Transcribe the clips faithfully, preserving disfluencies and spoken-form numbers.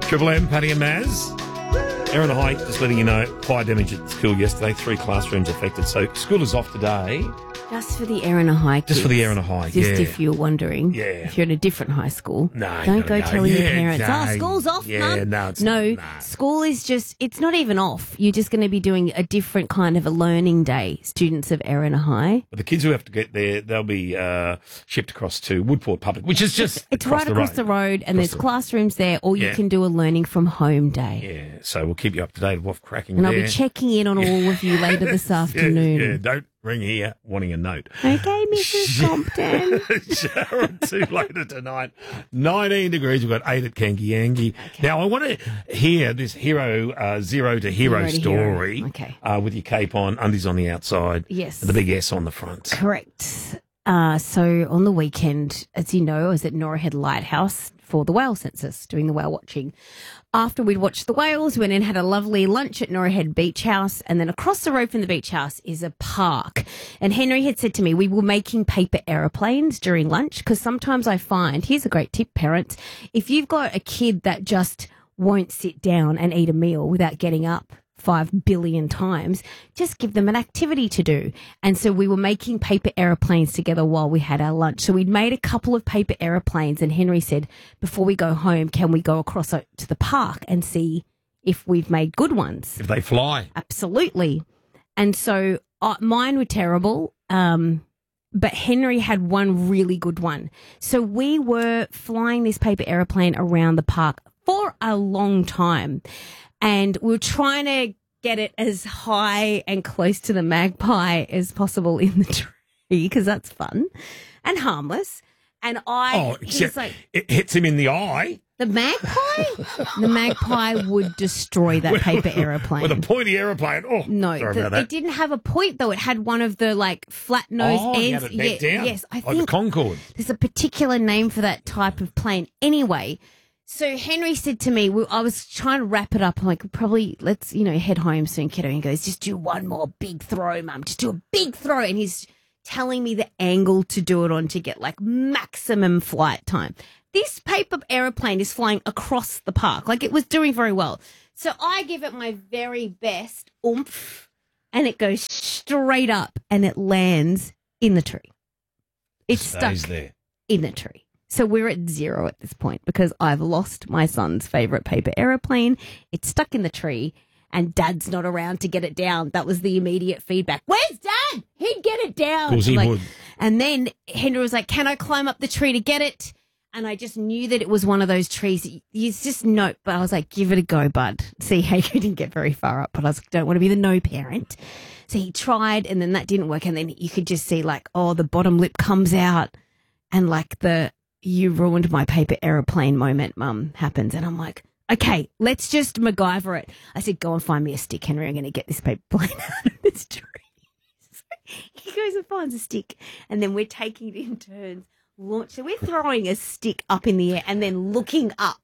Triple M, Paddy and Maz. Erina High, just letting you know, fire damage at school yesterday, three classrooms affected. So school is off today. Just for the Erina High kids. Just for the Erina High, Just yeah. if you're wondering. Yeah. If you're in a different high school. No, Don't no, go no. telling Yeah, your parents, no. oh, school's off, Yeah, Mum. no, it's No, not. Nah. school is just, it's not even off. You're just going to be doing a different kind of a learning day, students of Erina High. But the kids who have to get there, they'll be uh, shipped across to Woodport Public, which is just It's across right the across road. the road, and Across there's the- classrooms there, or you Yeah. can do a learning from home day. Yeah, so we'll keep you up to date with what's cracking And there. I'll be checking in on all of you later this Yeah, afternoon. yeah, don't ring here wanting a note. Okay, Missus Compton. Shower or two later tonight. nineteen degrees. We've got eight at Kankiyangi. Now, I want to hear this hero, uh, zero to hero Zero to story hero. Okay. Uh, with your cape on, undies on the outside, Yes. and the big S on the front. Correct. Uh, so on the weekend, as you know, I was at Norah Head Lighthouse for the whale census, doing the whale watching. After we'd watched the whales, we went and had a lovely lunch at Norah Head Beach House, and then across the road from the beach house is a park. And Henry had said to me, we were making paper aeroplanes during lunch, because sometimes I find, here's a great tip, parents, if you've got a kid that just won't sit down and eat a meal without getting up five billion times, just give them an activity to do. And so we were making paper aeroplanes together while we had our lunch. So we'd made a couple of paper aeroplanes, and Henry said, before we go home, can we go across to the park and see if we've made good ones? If they fly. Absolutely. And so uh, mine were terrible, um, but Henry had one really good one. So we were flying this paper aeroplane around the park for a long time. And we were trying to get it as high and close to the magpie as possible in the tree, because that's fun and harmless. And I, Oh, he's except like, it hits him in the eye. the magpie? The magpie would destroy that paper aeroplane. With a pointy aeroplane. Oh, No, sorry the, about that. it didn't have a point though. It had one of the like flat nose oh, you ends. had it bent Yeah, down. Yes, I Like the think Concorde. there's a particular name for that type of plane. Anyway, so Henry said to me, well, I was trying to wrap it up. I'm like, probably let's, you know, head home soon, kiddo. And he goes, just do one more big throw, Mum. Just do a big throw. And he's telling me the angle to do it on to get like maximum flight time. This paper aeroplane is flying across the park. Like, it was doing very well. So I give it my very best oomph, and it goes straight up and it lands in the tree. It's Stays stuck there. in the tree. So we're at zero at this point because I've lost my son's favourite paper aeroplane. It's stuck in the tree and Dad's not around to get it down. That was the immediate feedback. Where's Dad? He'd get it down. 'Cause he Like- would. And then Henry was like, can I climb up the tree to get it? And I just knew that it was one of those trees. that You just no, but I was like, give it a go, bud. See how you didn't get very far up. But I was like, don't want to be the no parent. So he tried, and then that didn't work. And then you could just see like, oh, the bottom lip comes out, and like the you ruined my paper aeroplane moment, Mum, happens. And I'm like, okay, let's just MacGyver it. I said, go and find me a stick, Henry. I'm going to get this paper plane out of this tree. So he goes and finds a stick, and then we're taking it in turns. Launch. So we're throwing a stick up in the air and then looking up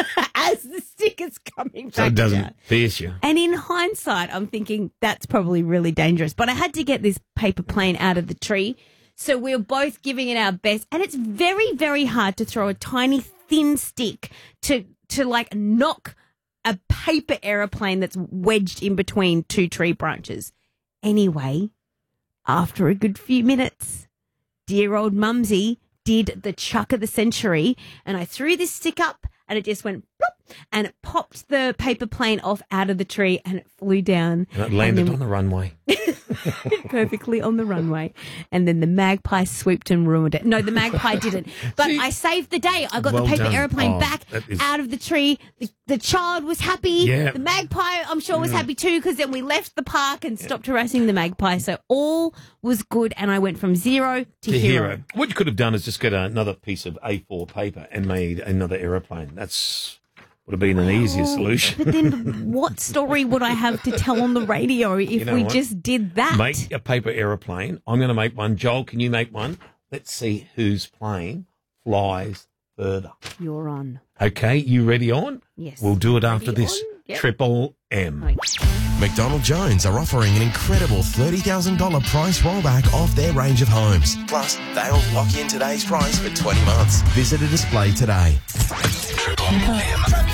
as the stick is coming back So it doesn't down. pierce you. And in hindsight, I'm thinking that's probably really dangerous. But I had to get this paper plane out of the tree. So we were both giving it our best. And it's very, very hard to throw a tiny, thin stick to, to like knock a paper aeroplane that's wedged in between two tree branches. Anyway, after a good few minutes, dear old Mumsy did the chuck of the century, and I threw this stick up and it just went plop, and it popped the paper plane off out of the tree and it flew down. And it landed then- on the runway. perfectly on the runway, and then the magpie swooped and ruined it. No, the magpie didn't. But See? I saved the day. I got Well the paper done. aeroplane Oh, back that is- out of the tree. The, the child was happy. Yeah. The magpie, I'm sure, was happy too, because then we left the park and stopped harassing the magpie. So all was good, and I went from zero to, To hero. hero. What you could have done is just get another piece of A four paper and made another aeroplane. That's would have been an easier Oh, solution. But then what story would I have to tell on the radio if know we what? just did that? Make a paper aeroplane. I'm going to make one. Joel, can you make one? Let's see whose plane flies further. You're on. Okay, you ready on? Yes. We'll do it after Ready this. on? Yep. Triple M. Okay. McDonald Jones are offering an incredible thirty thousand dollars price rollback off their range of homes. Plus, they'll lock in today's price for twenty months. Visit a display today. Triple M.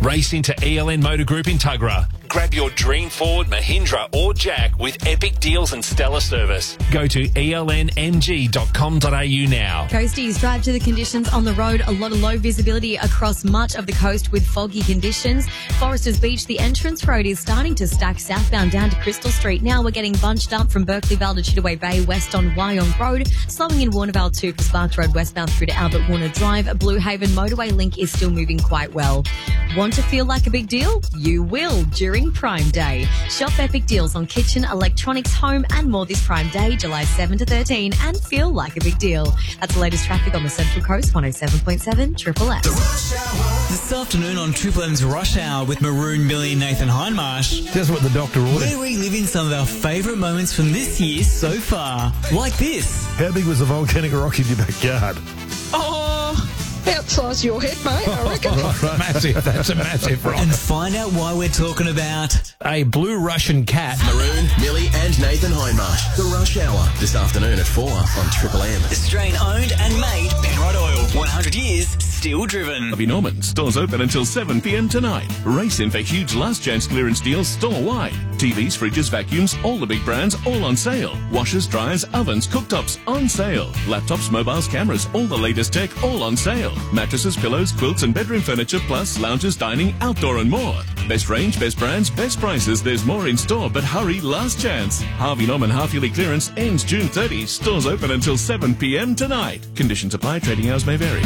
Race into E L N Motor Group in Tuggerah. Grab your dream Ford, Mahindra or Jack with epic deals and stellar service. Go to E L N M G dot com dot A U now. Coasties, drive to the conditions on the road. A lot of low visibility across much of the coast with foggy conditions. Foresters Beach, the entrance road is starting to stack southbound down to Crystal Street. Now we're getting bunched up from Berkeley Vale to Chittaway Bay west on Wyong Road. Slowing in Warnervale too for Sparks Road westbound through to Albert Warner Drive. Blue Haven Motorway Link is still moving quite well. Want to feel like a big deal? You will during Prime Day. Shop epic deals on kitchen, electronics, home and more this Prime Day, July seventh to thirteen, and feel like a big deal. That's the latest traffic on the Central Coast, one oh seven point seven Triple S. This afternoon on Triple M's Rush Hour with Maroon, Millie and Nathan Hindmarsh, Just what the doctor ordered. we're reliving some of our favourite moments from this year so far. Like this. How big was the volcanic rock in your backyard? Oh, outsize your head, mate, I reckon. Massive. That's a massive rock. And find out why we're talking about A blue Russian cat. Maroon, Millie and Nathan Hindmarsh. The Rush Hour. This afternoon at four on Triple M. Australian owned and made Penrod Oil. one hundred years, still driven. Harvey Norman. Stores open until seven p.m. tonight. Race in for huge last chance clearance deals store-wide. T Vs, fridges, vacuums, all the big brands, all on sale. Washers, dryers, ovens, cooktops, on sale. Laptops, mobiles, cameras, all the latest tech, all on sale. Mattresses, pillows, quilts and bedroom furniture, plus lounges, dining, outdoor and more. Best range, best brands, best prices. There's more in store, but hurry, last chance. Harvey Norman half-yearly clearance ends June thirtieth. Stores open until seven p.m. tonight. Conditions apply. Trading hours may vary.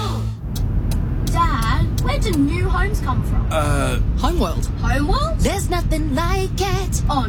Dad, where do new homes come from? Uh, Homeworld. Homeworld? There's nothing like it. Oh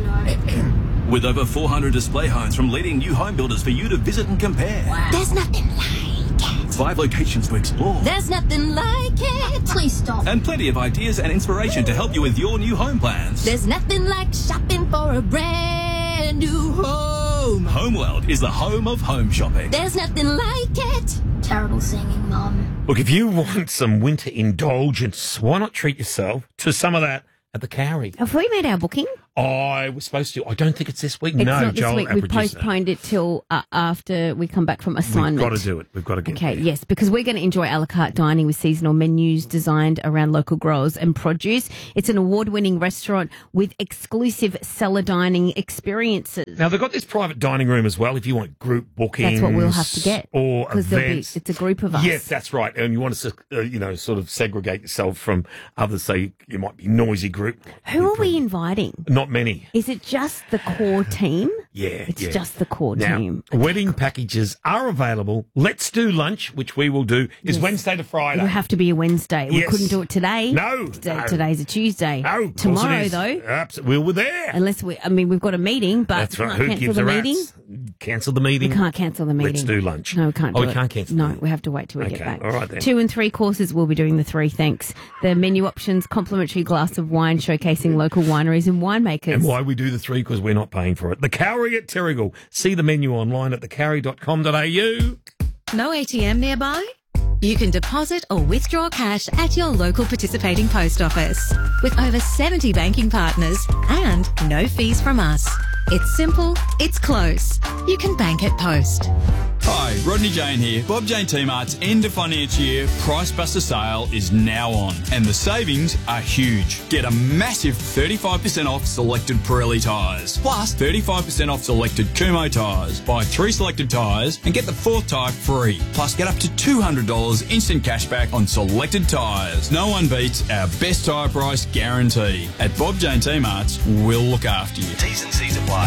no. With over four hundred display homes from leading new home builders for you to visit and compare. Wow. There's nothing like it. Five locations to explore. There's nothing like it. Please stop. And plenty of ideas and inspiration to help you with your new home plans. There's nothing like shopping for a brand new home. Homeworld is the home of home shopping. There's nothing like it. Terrible singing, Mum. Look, if you want some winter indulgence, why not treat yourself to some of that at the Cowrie? Have we made our booking? I was supposed to. I don't think it's this week. It's no, not this Joel, week. our We producer. postponed it till uh, after we come back from assignment. We've got to do it. We've got to get Okay, there. yes, because we're going to enjoy a la carte dining with seasonal menus designed around local growers and produce. It's an award-winning restaurant with exclusive cellar dining experiences. Now, they've got this private dining room as well if you want group bookings. That's what we'll have to get. Or Because there'll be- events. it's a group of us. Yes, that's right. And you want to, uh, you know, sort of segregate yourself from others. So you, you might be noisy group. Who are we inviting? Not many. Is it just the core team? Yeah, It's yeah. just the core Now, team. wedding packages are available. Let's do lunch, which we will do, is Yes. Wednesday to It Friday. will have to be a Wednesday. We Yes. couldn't do it today. No, Today- no. Today's a Tuesday. No, of course Tomorrow, it is. though. Absolutely. We're there. Unless we, I mean, we've got a meeting, but That's we right. can't Who cancel gives the a meeting. rat's? Cancel the meeting. We can't cancel the meeting. Let's do lunch. No, we can't Oh, do we it. can't cancel No, the we have to wait till we Okay, get back. all right then. Two and three courses, we'll be doing the three, thanks. The menu options, complimentary glass of wine showcasing local wineries and winemakers. And why we do the three, because we're not paying for it. The Cowrie at Terrigal. See the menu online at the cowrie dot com dot a u. No A T M nearby? You can deposit or withdraw cash at your local participating post office. With over seventy banking partners and no fees from us. It's simple, it's close. You can bank at Post. Hi, Rodney Jane here. Bob Jane T-Mart's end of financial year Price Buster sale is now on, and the savings are huge. Get a massive thirty-five percent off selected Pirelli tyres, plus thirty-five percent off selected Kumho tyres. Buy three selected tyres and get the fourth tyre free, plus get up to two hundred dollars instant cashback on selected tyres. No one beats our best tyre price guarantee. At Bob Jane T-Mart's, we'll look after you. T's and C's apply.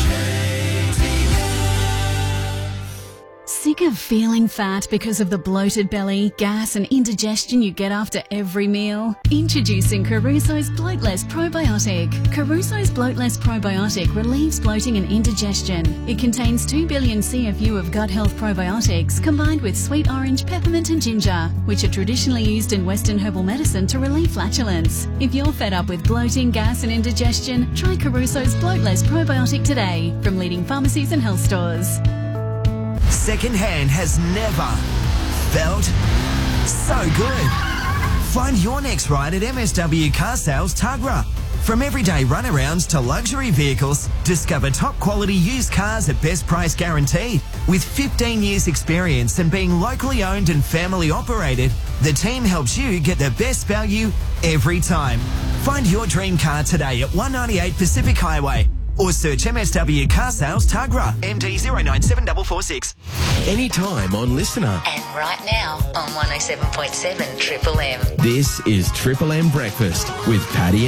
Sick of feeling fat because of the bloated belly, gas and indigestion you get after every meal? Introducing Caruso's Bloatless Probiotic. Caruso's Bloatless Probiotic relieves bloating and indigestion. It contains two billion C F U of gut health probiotics combined with sweet orange, peppermint and ginger, which are traditionally used in Western herbal medicine to relieve flatulence. If you're fed up with bloating, gas and indigestion, try Caruso's Bloatless Probiotic today from leading pharmacies and health stores. Secondhand has never felt so good. Find your next ride at M S W Car Sales Tuggerah. From everyday runarounds to luxury vehicles, discover top quality used cars at best price guaranteed. With fifteen years experience and being locally owned and family operated, The team helps you get the best value every time. Find your dream car today at one ninety-eight Pacific Highway or search M S W Car Sales Tuggerah, M D zero nine seven four four six. Anytime on Listener. And right now on one oh seven point seven Triple M. This is Triple M Breakfast with Paddy